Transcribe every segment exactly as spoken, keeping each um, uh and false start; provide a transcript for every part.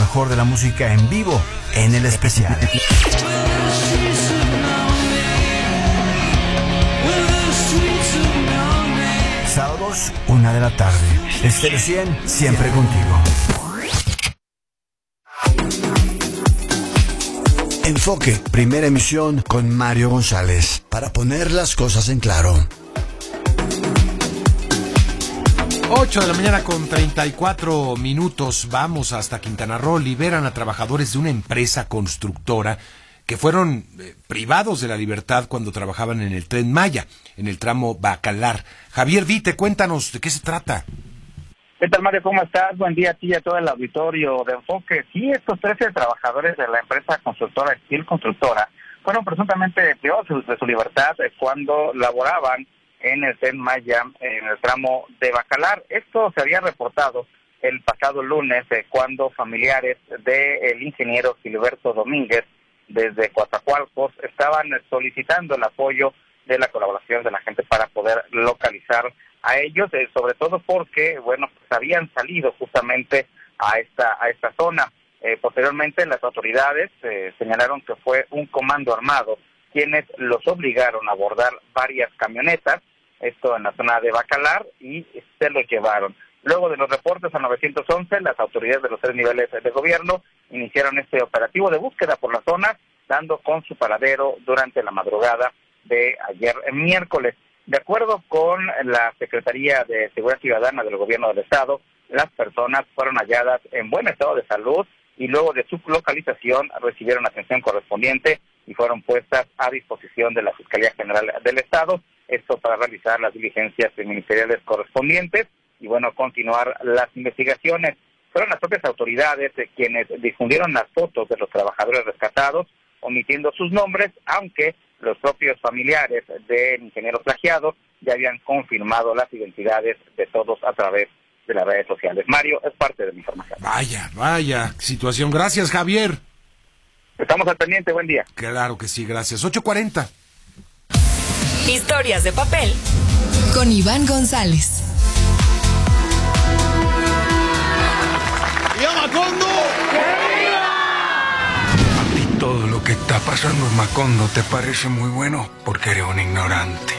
mejor de la música en vivo en el especial. Sábados, una de la tarde. Estéreo cien, siempre contigo. Enfoque, primera emisión con Mario González, para poner las cosas en claro. ocho de la mañana con treinta y cuatro minutos. Vamos hasta Quintana Roo. Liberan a trabajadores de una empresa constructora que fueron eh, privados de la libertad cuando trabajaban en el Tren Maya, en el tramo Bacalar. Javier Vite, cuéntanos, ¿de qué se trata? ¿Qué tal, Mario? ¿Cómo estás? Buen día a ti y a todo el auditorio de Enfoque. Sí, estos trece trabajadores de la empresa constructora Steel Constructora fueron presuntamente privados de su libertad cuando laboraban en el Tren Maya, en el tramo de Bacalar. Esto se había reportado el pasado lunes eh, cuando familiares del ingeniero Gilberto Domínguez desde Coatzacoalcos estaban solicitando el apoyo de la colaboración de la gente para poder localizar a ellos, eh, sobre todo porque, bueno, pues habían salido justamente a esta a esta zona. Eh, posteriormente, las autoridades eh, señalaron que fue un comando armado quienes los obligaron a abordar varias camionetas, esto en la zona de Bacalar, y se los llevaron. Luego de los reportes a nueve once, las autoridades de los tres niveles de gobierno iniciaron este operativo de búsqueda por la zona, dando con su paradero durante la madrugada de ayer miércoles. De acuerdo con la Secretaría de Seguridad Ciudadana del Gobierno del Estado, las personas fueron halladas en buen estado de salud y luego de su localización recibieron atención correspondiente y fueron puestas a disposición de la Fiscalía General del Estado, esto para realizar las diligencias ministeriales correspondientes y, bueno, continuar las investigaciones. Fueron las propias autoridades eh, quienes difundieron las fotos de los trabajadores rescatados, omitiendo sus nombres, aunque los propios familiares del ingeniero plagiado ya habían confirmado las identidades de todos a través de las redes sociales. Mario, es parte de mi información. Vaya, vaya situación. Gracias, Javier. Estamos al pendiente, buen día. Claro que sí, gracias. ocho cuarenta. Historias de papel con Iván González. ¡Viva Macondo! A ti todo lo que está pasando en Macondo te parece muy bueno porque eres un ignorante.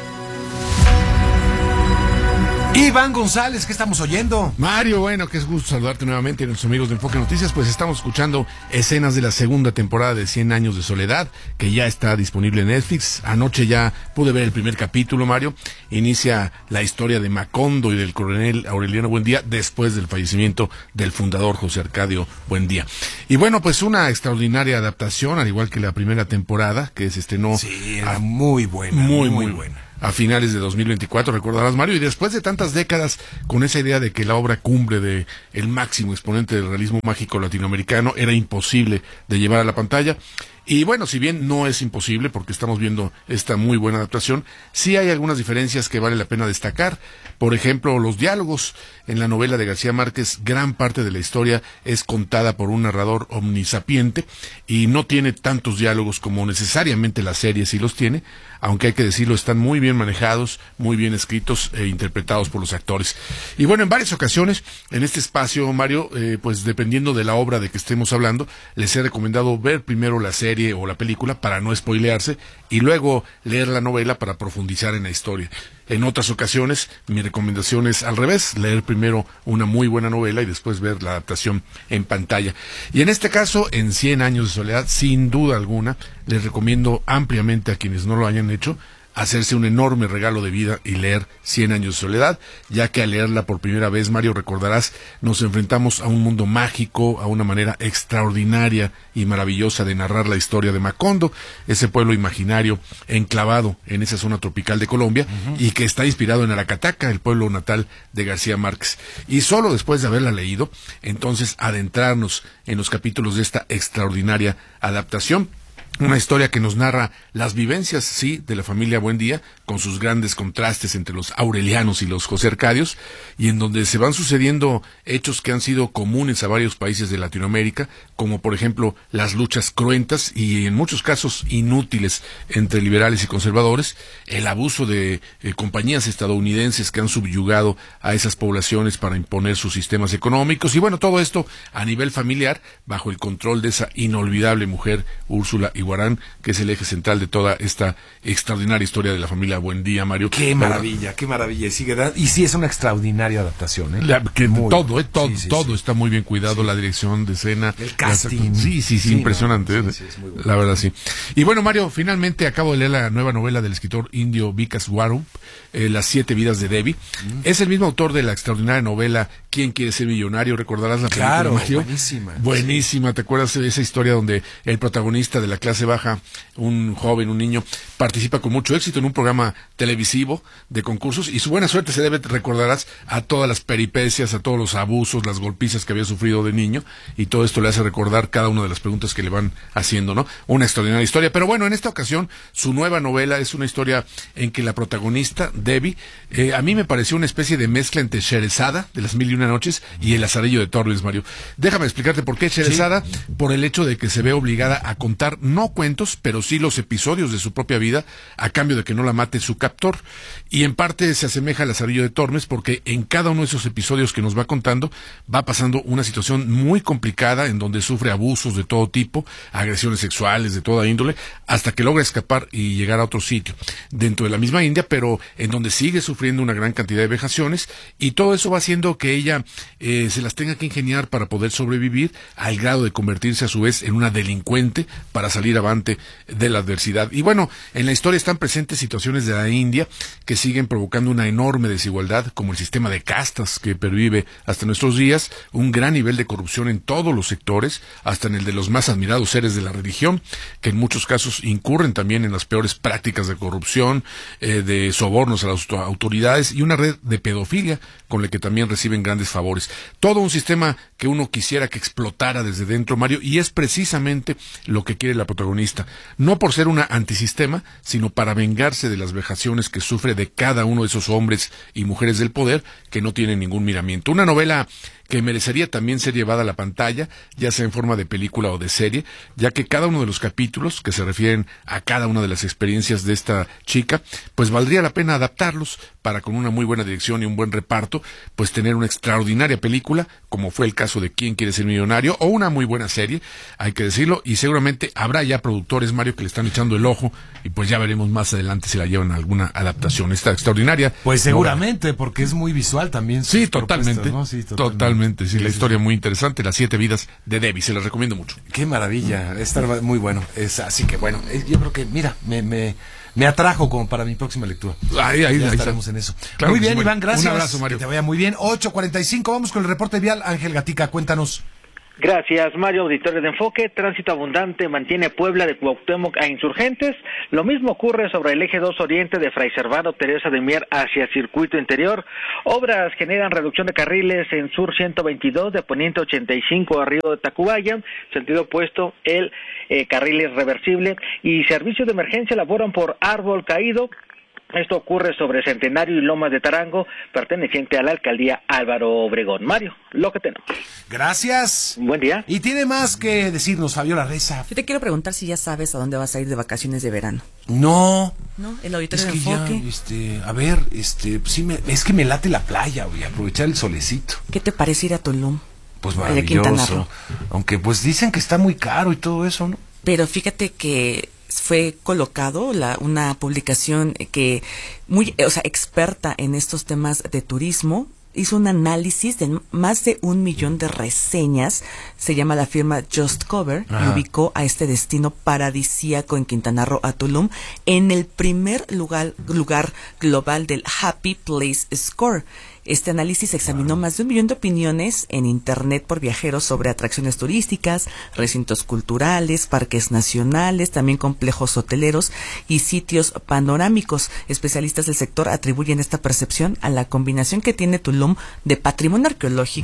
Iván González, ¿qué estamos oyendo? Mario, bueno, que es gusto saludarte nuevamente, nuestros amigos de Enfoque Noticias. Pues estamos escuchando escenas de la segunda temporada de cien años de soledad, que ya está disponible en Netflix. Anoche ya pude ver el primer capítulo, Mario. Inicia la historia de Macondo y del coronel Aureliano Buendía después del fallecimiento del fundador José Arcadio Buendía. Y bueno, pues una extraordinaria adaptación, al igual que la primera temporada, que se estrenó. Sí, era muy buena. Muy, muy, muy buena. buena. A finales de dos mil veinticuatro, recordarás, Mario, y después de tantas décadas con esa idea de que la obra cumbre de el máximo exponente del realismo mágico latinoamericano era imposible de llevar a la pantalla. Y bueno, si bien no es imposible, porque estamos viendo esta muy buena adaptación, sí hay algunas diferencias que vale la pena destacar. Por ejemplo, los diálogos. En la novela de García Márquez, gran parte de la historia es contada por un narrador omnisapiente y no tiene tantos diálogos como necesariamente la serie sí los tiene, aunque hay que decirlo, están muy bien manejados, muy bien escritos e interpretados por los actores. Y bueno, en varias ocasiones, en este espacio, Mario, eh, pues dependiendo de la obra de que estemos hablando, les he recomendado ver primero la serie o la película para no spoilearse y luego leer la novela para profundizar en la historia. En otras ocasiones, mi recomendación es al revés, leer primero una muy buena novela y después ver la adaptación en pantalla. Y en este caso, en cien años de soledad, sin duda alguna, les recomiendo ampliamente a quienes no lo hayan hecho, hacerse un enorme regalo de vida y leer cien años de soledad, ya que al leerla por primera vez, Mario, recordarás, nos enfrentamos a un mundo mágico, a una manera extraordinaria y maravillosa de narrar la historia de Macondo, ese pueblo imaginario enclavado en esa zona tropical de Colombia, uh-huh. y que está inspirado en Aracataca, el pueblo natal de García Márquez. Y solo después de haberla leído, entonces adentrarnos en los capítulos de esta extraordinaria adaptación. Una historia que nos narra las vivencias, sí, de la familia Buendía, con sus grandes contrastes entre los aurelianos y los josercadios, y en donde se van sucediendo hechos que han sido comunes a varios países de Latinoamérica, como por ejemplo las luchas cruentas y en muchos casos inútiles entre liberales y conservadores, el abuso de eh, compañías estadounidenses que han subyugado a esas poblaciones para imponer sus sistemas económicos, y bueno, todo esto a nivel familiar, bajo el control de esa inolvidable mujer, Úrsula Iguarán, que es el eje central de toda esta extraordinaria historia de la familia Buendía, Mario. Qué maravilla, qué maravilla. Y, sigue, y sí es una extraordinaria adaptación, ¿eh? La, que muy, todo, ¿eh? Todo, sí, sí, todo sí. está muy bien cuidado, sí. La dirección de escena. El casting. La, sí, sí, sí, sí, impresionante. No, sí, sí, bueno. La verdad, sí. Y bueno, Mario, finalmente acabo de leer la nueva novela del escritor indio Vikas Swarup, eh, Las siete vidas de Devi. Mm. Es el mismo autor de la extraordinaria novela ¿Quién quiere ser millonario? ¿Recordarás la película, claro, Mario? buenísima. Buenísima, sí. ¿Te acuerdas de esa historia donde el protagonista de la clase baja, un joven, un niño, participa con mucho éxito en un programa televisivo de concursos y su buena suerte se debe, recordarás, a todas las peripecias, a todos los abusos, las golpizas que había sufrido de niño, y todo esto le hace recordar cada una de las preguntas que le van haciendo, ¿no? Una extraordinaria historia. Pero bueno, en esta ocasión, su nueva novela es una historia en que la protagonista, Devi, eh, a mí me pareció una especie de mezcla entre Sherezada, de las mil y una noches, y el Lazarillo de Tormes, Mario. Déjame explicarte por qué Sherezada, sí. Por el hecho de que se ve obligada a contar no cuentos, pero sí los episodios de su propia vida, a cambio de que no la mate su captor. Y en parte se asemeja al Lazarillo de Tormes porque en cada uno de esos episodios que nos va contando va pasando una situación muy complicada en donde sufre abusos de todo tipo, agresiones sexuales de toda índole, hasta que logra escapar y llegar a otro sitio dentro de la misma India, pero en donde sigue sufriendo una gran cantidad de vejaciones, y todo eso va haciendo que ella eh, se las tenga que ingeniar para poder sobrevivir, al grado de convertirse a su vez en una delincuente para salir avante de la adversidad. Y bueno, en la historia están presentes situaciones de la India que siguen provocando una enorme desigualdad, como el sistema de castas que pervive hasta nuestros días, un gran nivel de corrupción en todos los sectores, hasta en el de los más admirados seres de la religión, que en muchos casos incurren también en las peores prácticas de corrupción, eh, de sobornos a las autoridades, y una red de pedofilia con la que también reciben grandes favores. Todo un sistema que uno quisiera que explotara desde dentro, Mario, y es precisamente lo que quiere la protagonista, no por ser una antisistema, sino para vengarse de las vejaciones que sufre de cada uno de esos hombres y mujeres del poder que no tienen ningún miramiento. Una novela que merecería también ser llevada a la pantalla, ya sea en forma de película o de serie, ya que cada uno de los capítulos que se refieren a cada una de las experiencias de esta chica, pues valdría la pena adaptarlos para, con una muy buena dirección y un buen reparto, pues tener una extraordinaria película, como fue el caso de ¿Quién quiere ser millonario?, o una muy buena serie, hay que decirlo, y seguramente habrá ya productores, Mario, que le están echando el ojo, y pues ya veremos más adelante si la llevan a alguna adaptación. Esta extraordinaria. Pues seguramente, no, porque es muy visual también. Sí, totalmente, ¿no? Sí, totalmente. Totalmente. Sí, sí, la historia muy interesante, Las siete vidas de Devi, se las recomiendo mucho. Qué maravilla, está muy bueno. Es, así que bueno, yo creo que, mira, me, me, me atrajo como para mi próxima lectura. Ahí, ahí, ya ahí estaremos está. en eso. Claro, muy bien, sí, Iván, gracias. Un abrazo, Mario. Que te vaya muy bien. ocho cuarenta y cinco, vamos con el reporte vial. Ángel Gatica, cuéntanos. Gracias, Mario. Auditorio de Enfoque. Tránsito abundante mantiene Puebla de Cuauhtémoc a Insurgentes. Lo mismo ocurre sobre el eje dos Oriente de Fray Servando Teresa de Mier hacia Circuito Interior. Obras generan reducción de carriles en Sur ciento veintidós, de Poniente ochenta y cinco a Río de Tacubaya. Sentido opuesto, el eh, carril es reversible. Y servicios de emergencia laboran por árbol caído. Esto ocurre sobre Centenario y Lomas de Tarango, perteneciente a la alcaldía Álvaro Obregón. Mario, lo que tenemos. Gracias. Buen día. Y tiene más que decirnos Fabiola Reza. Yo te quiero preguntar si ya sabes a dónde vas a ir de vacaciones de verano. No. No, el auditorio es de que Enfoque. Ya, este, a ver, este, sí me, es que me late la playa, voy a aprovechar el solecito. ¿Qué te parece ir a Tulum? Pues maravilloso. Aunque pues dicen que está muy caro y todo eso, ¿no? Pero fíjate que fue colocado la, una publicación que muy, o sea, experta en estos temas de turismo, hizo un análisis de más de un millón de reseñas, se llama la firma Just Cover, Ajá. y ubicó a este destino paradisíaco en Quintana Roo, a Tulum, en el primer lugar, lugar global del Happy Place Score. Este análisis examinó más de un millón de opiniones en Internet por viajeros sobre atracciones turísticas, recintos culturales, parques nacionales, también complejos hoteleros y sitios panorámicos. Especialistas del sector atribuyen esta percepción a la combinación que tiene Tulum de patrimonio arqueológico,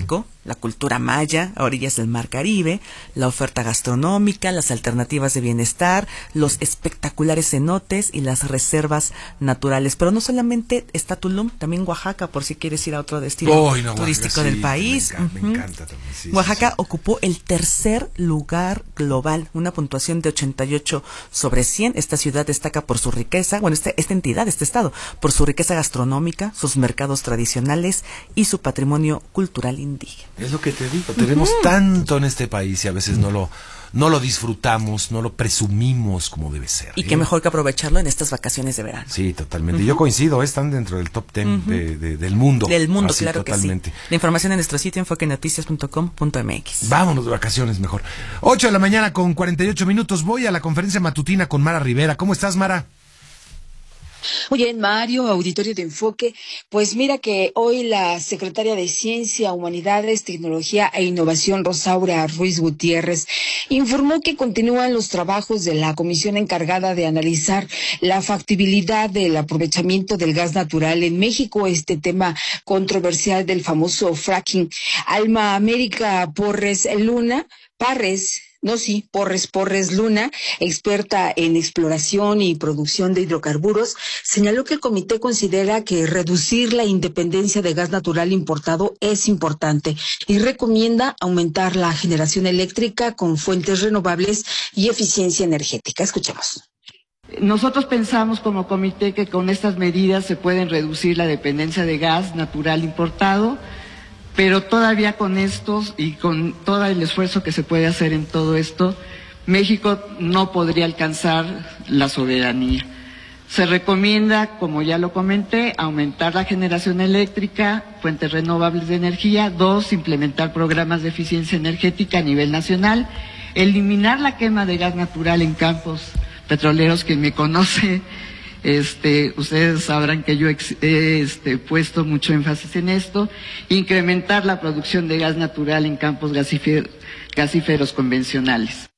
la cultura maya a orillas del Mar Caribe, la oferta gastronómica, las alternativas de bienestar, los espectaculares cenotes y las reservas naturales. Pero no solamente está Tulum, también Oaxaca, por si quieres ir a otro destino oh, no, turístico Oaxaca, del sí, país. Me encanta, uh-huh. me encanta también. Sí, Oaxaca sí, sí. ocupó el tercer lugar global, una puntuación de ochenta y ocho sobre cien. Esta ciudad destaca por su riqueza, bueno, este, esta entidad, este estado, por su riqueza gastronómica, sus mercados tradicionales y su patrimonio cultural indígena. Es lo que te digo, tenemos uh-huh. tanto en este país y a veces no lo no lo disfrutamos, no lo presumimos como debe ser. Y ¿eh? qué mejor que aprovecharlo en estas vacaciones de verano. Sí, totalmente. Uh-huh. Yo coincido, están dentro del top ten uh-huh. de, de, del mundo. Del mundo, así, claro totalmente. que sí. La información en nuestro sitio enfoque noticias punto com punto m x. Vámonos de vacaciones mejor. ocho de la mañana con cuarenta y ocho minutos. Voy a la conferencia matutina con Mara Rivera. ¿Cómo estás, Mara? Muy bien, Mario, auditorio de Enfoque. Pues mira que hoy la secretaria de Ciencia, Humanidades, Tecnología e Innovación, Rosaura Ruiz Gutiérrez, informó que continúan los trabajos de la comisión encargada de analizar la factibilidad del aprovechamiento del gas natural en México, este tema controversial del famoso fracking. Alma América Porres Luna, Parres, No, sí, Porres Porres Luna, experta en exploración y producción de hidrocarburos, señaló que el comité considera que reducir la independencia de gas natural importado es importante y recomienda aumentar la generación eléctrica con fuentes renovables y eficiencia energética. Escuchemos. Nosotros pensamos como comité que con estas medidas se pueden reducir la dependencia de gas natural importado, pero todavía con estos y con todo el esfuerzo que se puede hacer en todo esto, México no podría alcanzar la soberanía. Se recomienda, como ya lo comenté, aumentar la generación eléctrica, fuentes renovables de energía. Dos, implementar programas de eficiencia energética a nivel nacional. Eliminar la quema de gas natural en campos petroleros. Quien me conoce, Este, ustedes sabrán que yo he este, puesto mucho énfasis en esto. Incrementar la producción de gas natural en campos gasífer, gasíferos convencionales.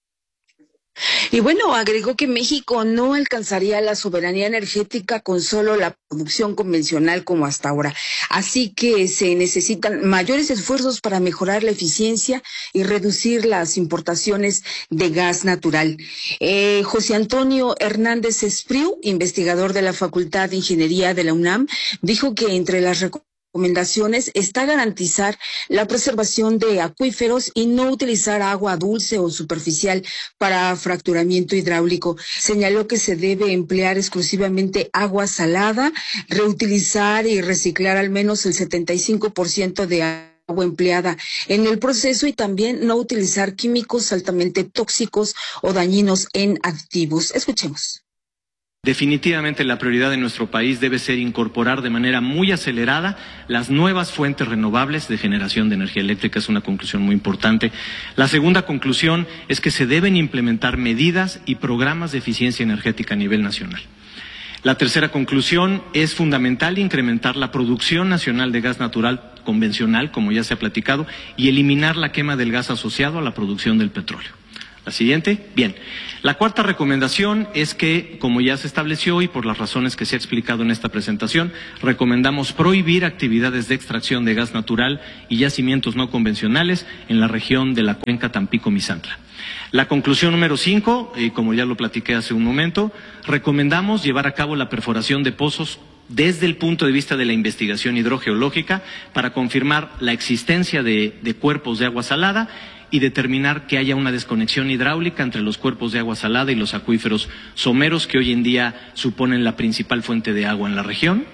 Y bueno, agregó que México no alcanzaría la soberanía energética con solo la producción convencional como hasta ahora. Así que se necesitan mayores esfuerzos para mejorar la eficiencia y reducir las importaciones de gas natural. Eh, José Antonio Hernández Espriu, investigador de la Facultad de Ingeniería de la UNAM, dijo que entre las recomendaciones recomendaciones está garantizar la preservación de acuíferos y no utilizar agua dulce o superficial para fracturamiento hidráulico. Señaló que se debe emplear exclusivamente agua salada, reutilizar y reciclar al menos el setenta y cinco por ciento de agua empleada en el proceso y también no utilizar químicos altamente tóxicos o dañinos en activos. Escuchemos. Definitivamente la prioridad de nuestro país debe ser incorporar de manera muy acelerada las nuevas fuentes renovables de generación de energía eléctrica. Es una conclusión muy importante. La segunda conclusión es que se deben implementar medidas y programas de eficiencia energética a nivel nacional. La tercera conclusión es fundamental incrementar la producción nacional de gas natural convencional, como ya se ha platicado, y eliminar la quema del gas asociado a la producción del petróleo. La siguiente, bien. La cuarta recomendación es que, como ya se estableció y por las razones que se ha explicado en esta presentación, recomendamos prohibir actividades de extracción de gas natural y yacimientos no convencionales en la región de la cuenca Tampico-Misantla. La conclusión número cinco, y como ya lo platiqué hace un momento, recomendamos llevar a cabo la perforación de pozos desde el punto de vista de la investigación hidrogeológica para confirmar la existencia de, de cuerpos de agua salada y determinar que haya una desconexión hidráulica entre los cuerpos de agua salada y los acuíferos someros que hoy en día suponen la principal fuente de agua en la región.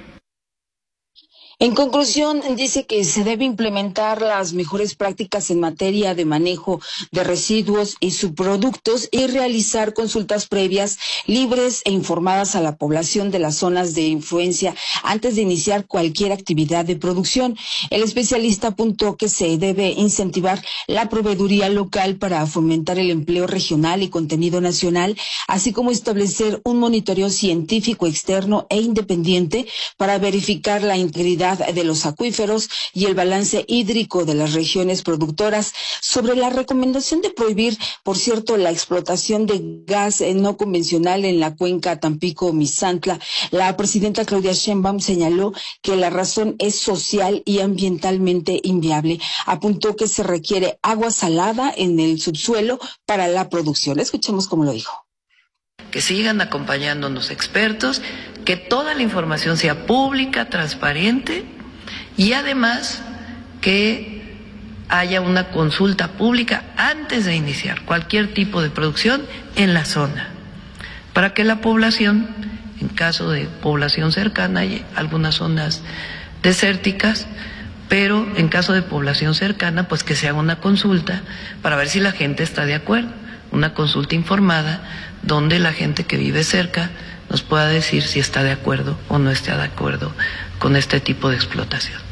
En conclusión, dice que se debe implementar las mejores prácticas en materia de manejo de residuos y subproductos y realizar consultas previas, libres e informadas a la población de las zonas de influencia antes de iniciar cualquier actividad de producción. El especialista apuntó que se debe incentivar la proveeduría local para fomentar el empleo regional y contenido nacional, así como establecer un monitoreo científico externo e independiente para verificar la integridad calidad de los acuíferos y el balance hídrico de las regiones productoras. Sobre la recomendación de prohibir, por cierto, la explotación de gas no convencional en la cuenca Tampico-Misantla, la presidenta Claudia Sheinbaum señaló que la razón es social y ambientalmente inviable. Apuntó que se requiere agua salada en el subsuelo para la producción. Escuchemos cómo lo dijo. Que sigan acompañándonos expertos, que toda la información sea pública, transparente y además que haya una consulta pública antes de iniciar cualquier tipo de producción en la zona, para que la población, en caso de población cercana, hay algunas zonas desérticas, pero en caso de población cercana, pues que se haga una consulta para ver si la gente está de acuerdo, una consulta informada donde la gente que vive cerca nos pueda decir si está de acuerdo o no está de acuerdo con este tipo de explotación.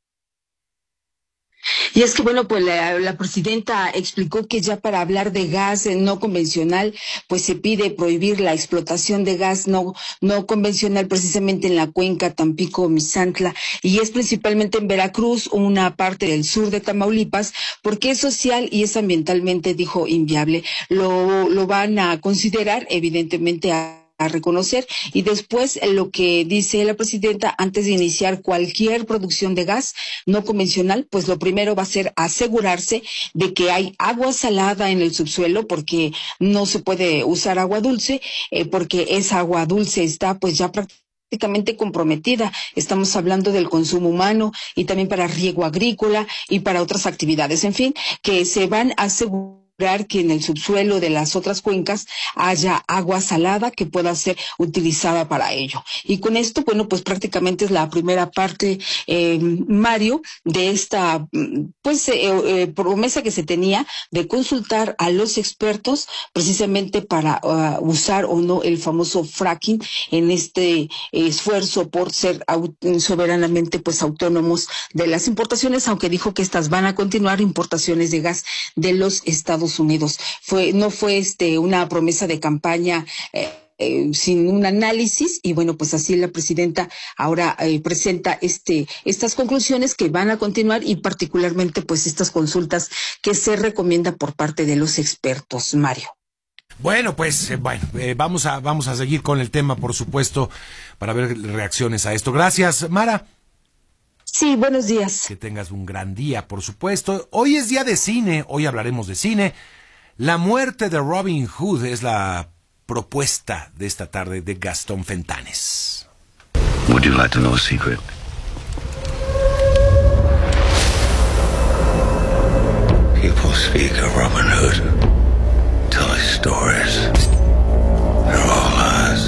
Y es que, bueno, pues la, la presidenta explicó que ya para hablar de gas no convencional, pues se pide prohibir la explotación de gas no, no convencional precisamente en la cuenca Tampico-Misantla, y es principalmente en Veracruz, una parte del sur de Tamaulipas, porque es social y es ambientalmente, dijo, inviable. Lo, lo van a considerar, evidentemente, a a reconocer, y después lo que dice la presidenta, antes de iniciar cualquier producción de gas no convencional, pues lo primero va a ser asegurarse de que hay agua salada en el subsuelo, porque no se puede usar agua dulce, eh, porque esa agua dulce está pues ya prácticamente comprometida. Estamos hablando del consumo humano y también para riego agrícola y para otras actividades, en fin, que se van a asegurar que en el subsuelo de las otras cuencas haya agua salada que pueda ser utilizada para ello. Y con esto, bueno, pues prácticamente es la primera parte, eh, Mario, de esta pues eh, eh, promesa que se tenía de consultar a los expertos precisamente para uh, usar o no el famoso fracking en este eh, esfuerzo por ser soberanamente pues autónomos de las importaciones, aunque dijo que estas van a continuar, importaciones de gas de los Estados Unidos. Fue, no fue este una promesa de campaña eh, eh, sin un análisis, y bueno, pues así la presidenta ahora eh, presenta este estas conclusiones que van a continuar, y particularmente pues estas consultas que se recomienda por parte de los expertos, Mario. Bueno, pues eh, bueno, eh, vamos a vamos a seguir con el tema, por supuesto, para ver reacciones a esto. Gracias, Mara. Sí, buenos días. Que tengas un gran día, por supuesto. Hoy es día de cine, hoy hablaremos de cine. La muerte de Robin Hood es la propuesta de esta tarde de Gastón Fentanes. Would you like to know a secret? People speak of Robin Hood, tell his stories. They're all lies.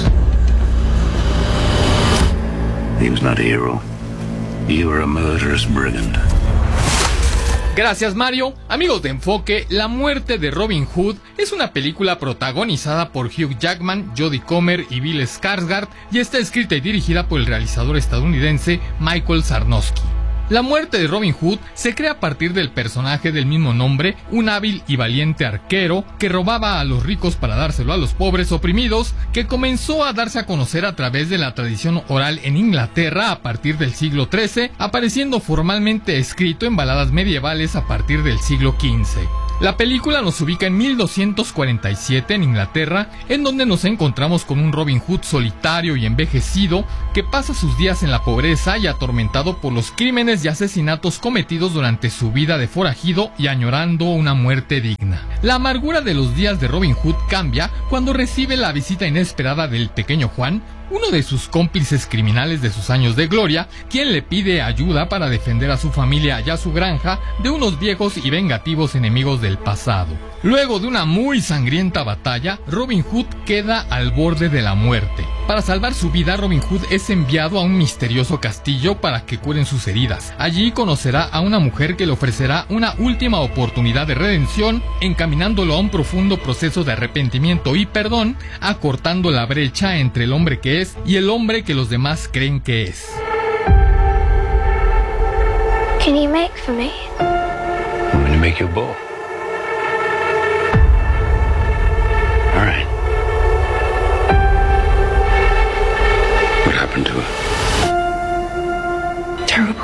He was not a hero. You were a murderous brigand. Gracias, Mario. Amigos de Enfoque, La muerte de Robin Hood es una película protagonizada por Hugh Jackman, Jodie Comer y Bill Skarsgård, y está escrita y dirigida por el realizador estadounidense Michael Sarnowski. La muerte de Robin Hood se crea a partir del personaje del mismo nombre, un hábil y valiente arquero que robaba a los ricos para dárselo a los pobres oprimidos, que comenzó a darse a conocer a través de la tradición oral en Inglaterra a partir del siglo trece, apareciendo formalmente escrito en baladas medievales a partir del siglo quince. La película nos ubica en mil doscientos cuarenta y siete en Inglaterra, en donde nos encontramos con un Robin Hood solitario y envejecido que pasa sus días en la pobreza y atormentado por los crímenes y asesinatos cometidos durante su vida de forajido y añorando una muerte digna. La amargura de los días de Robin Hood cambia cuando recibe la visita inesperada del pequeño Juan, uno de sus cómplices criminales de sus años de gloria, quien le pide ayuda para defender a su familia y a su granja de unos viejos y vengativos enemigos del pasado. Luego de una muy sangrienta batalla, Robin Hood queda al borde de la muerte. Para salvar su vida, Robin Hood es enviado a un misterioso castillo para que curen sus heridas. Allí conocerá a una mujer que le ofrecerá una última oportunidad de redención, encaminándolo a un profundo proceso de arrepentimiento y perdón, acortando la brecha entre el hombre que es y el hombre que los demás creen que es. Can you make for me? I'm going to make you a bow. All right. What happened to her? Terrible.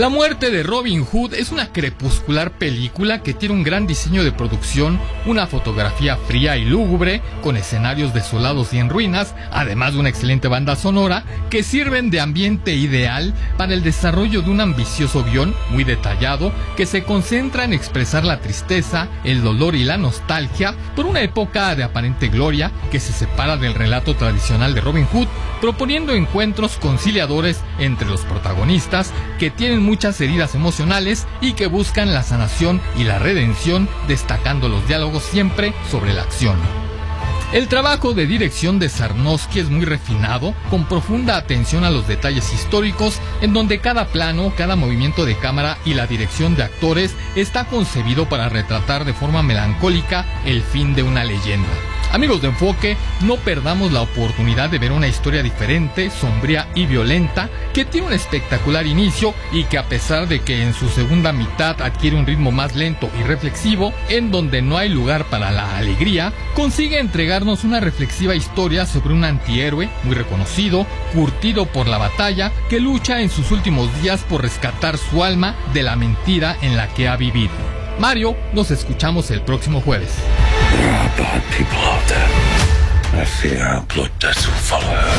La muerte de Robin Hood es una crepuscular película que tiene un gran diseño de producción, una fotografía fría y lúgubre, con escenarios desolados y en ruinas, además de una excelente banda sonora, que sirven de ambiente ideal para el desarrollo de un ambicioso guión muy detallado, que se concentra en expresar la tristeza, el dolor y la nostalgia por una época de aparente gloria que se separa del relato tradicional de Robin Hood, proponiendo encuentros conciliadores entre los protagonistas que tienen muchas heridas emocionales y que buscan la sanación y la redención, destacando los diálogos siempre sobre la acción. El trabajo de dirección de Sarnowski es muy refinado, con profunda atención a los detalles históricos, en donde cada plano, cada movimiento de cámara y la dirección de actores está concebido para retratar de forma melancólica el fin de una leyenda. Amigos de Enfoque, no perdamos la oportunidad de ver una historia diferente, sombría y violenta, que tiene un espectacular inicio y que, a pesar de que en su segunda mitad adquiere un ritmo más lento y reflexivo, en donde no hay lugar para la alegría, consigue entregarnos una reflexiva historia sobre un antihéroe muy reconocido, curtido por la batalla, que lucha en sus últimos días por rescatar su alma de la mentira en la que ha vivido. Mario, nos escuchamos el próximo jueves. There are bad people out there. I fear our blood debts will follow her.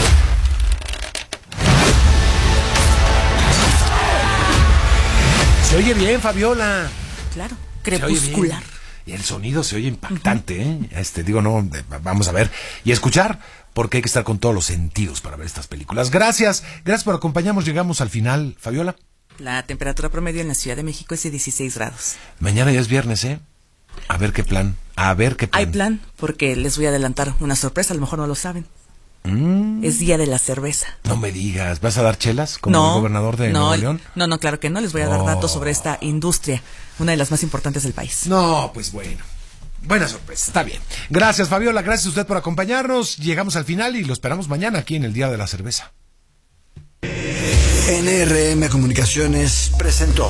Se oye bien, Fabiola. Claro, crepuscular. Y el sonido se oye impactante, ¿eh? Este, digo, no, vamos a ver y escuchar, porque hay que estar con todos los sentidos para ver estas películas. Gracias, gracias por acompañarnos. Llegamos al final, Fabiola. La temperatura promedio en la Ciudad de México es de dieciséis grados. Mañana ya es viernes, ¿eh? A ver qué plan, a ver qué plan. Hay plan, porque les voy a adelantar una sorpresa, a lo mejor no lo saben. Mm. Es día de la cerveza. No me digas, ¿vas a dar chelas como no, el gobernador de no, Nuevo León? No, no, claro que no, les voy a dar oh. datos sobre esta industria, una de las más importantes del país. No, pues bueno. Buena sorpresa, está bien. Gracias, Fabiola, gracias a usted por acompañarnos. Llegamos al final y lo esperamos mañana aquí en el Día de la Cerveza. N R M Comunicaciones presentó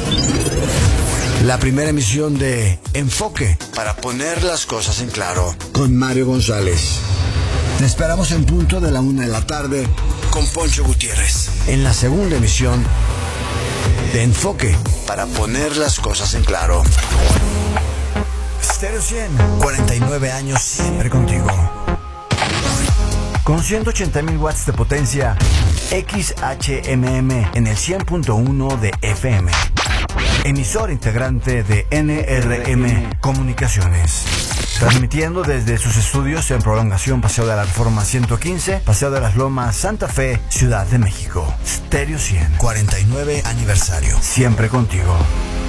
la primera emisión de Enfoque, para poner las cosas en claro, con Mario González. Te esperamos en punto de la una de la tarde con Poncho Gutiérrez, en la segunda emisión de Enfoque, para poner las cosas en claro. Stereo cien, cuarenta y nueve años siempre contigo. Con ciento ochenta mil watts de potencia, X H M M en el cien punto uno de F M. Emisor integrante de N R M Comunicaciones. Transmitiendo desde sus estudios en Prolongación Paseo de la Reforma ciento quince, Paseo de las Lomas, Santa Fe, Ciudad de México. Stereo cien, cuarenta y nueve aniversario. Siempre contigo.